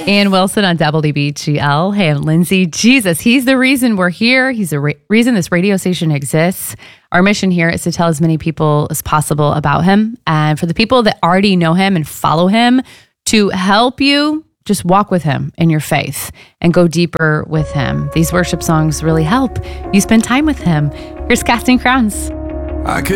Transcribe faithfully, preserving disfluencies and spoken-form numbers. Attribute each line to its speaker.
Speaker 1: Ian Wilson on W B G L. Hey, I'm Lindsay. Jesus, he's the reason we're here. He's the ra- reason this radio station exists. Our mission here is to tell as many people as possible about him. And for the people that already know him and follow him, to help you just walk with him in your faith and go deeper with him. These worship songs really help you spend time with him. Here's Casting Crowns.
Speaker 2: I could